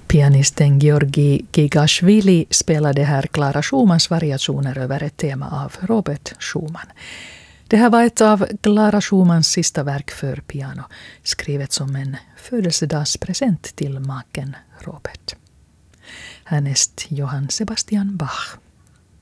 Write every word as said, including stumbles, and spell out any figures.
Pianisten Georgi Gigashvili spelade här Clara Schumans variationer över ett tema av Robert Schumann. Det här var ett av Clara Schumans sista verk för piano, skrivet som en födelsedagspresent till maken Robert. Härnäst Johann Sebastian Bach.